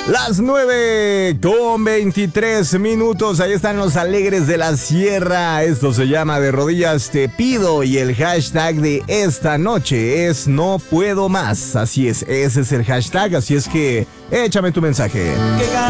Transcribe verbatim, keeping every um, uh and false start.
Las nueve con veintitrés minutos. Ahí están los alegres de la sierra. Esto se llama De Rodillas Te Pido. Y el hashtag de esta noche es No Puedo Más. Así es, ese es el hashtag. Así es que échame tu mensaje.